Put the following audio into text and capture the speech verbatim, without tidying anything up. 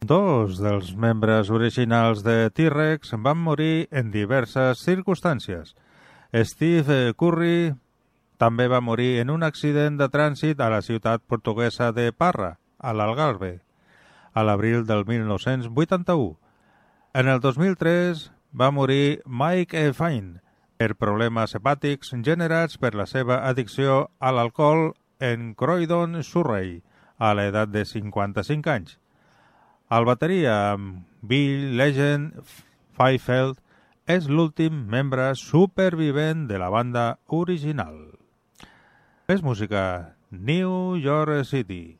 Dos dels membres originals de T-Rex van morir en diverses circumstàncies. Steve Curry també va morir en un accident de trànsit a la ciutat portuguesa de Parra, a l'Algarve, a l'abril del mil nou-cents vuitanta-u. En el dos mil tres va morir Mike Fine per problemes hepàtics generats per la seva addicció a l'alcohol en Croydon, Surrey, a l'edat de cinquanta-cinc anys. El bateria Bill Legend Fifield és l'últim membre supervivent de la banda original. És música New York City.